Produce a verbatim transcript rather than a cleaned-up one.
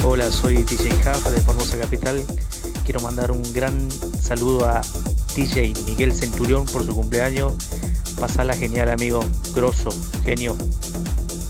Hola, soy D J Huff de Formosa Capital. Quiero mandar un gran saludo a D J Miguel Centurión por su cumpleaños. Pasala genial, amigo. Grosso, genio.